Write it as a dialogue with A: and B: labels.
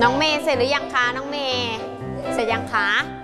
A: น้องเมย์เสร็จหรือยังคะน้องเมย์เสร็จยังคะ